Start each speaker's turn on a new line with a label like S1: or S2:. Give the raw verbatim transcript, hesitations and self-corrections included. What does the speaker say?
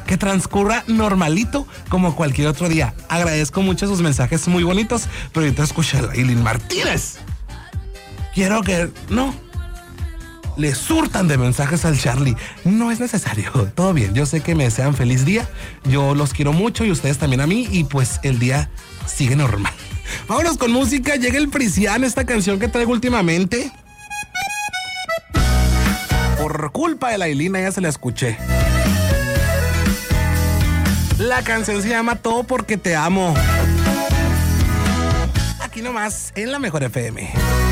S1: que transcurra normalito como cualquier otro día. Agradezco mucho sus mensajes muy bonitos, pero ahorita escucha a Aileen Martínez. Quiero que... No. Le surtan de mensajes al Charlie. No es necesario. Todo bien. Yo sé que me desean feliz día. Yo los quiero mucho y ustedes también a mí. Y pues el día sigue normal. Vámonos con música. Llega el Prisián, esta canción que traigo últimamente. Por culpa de la Ailina ya se la escuché. La canción se llama Todo porque te amo. Aquí nomás, en la Mejor F M.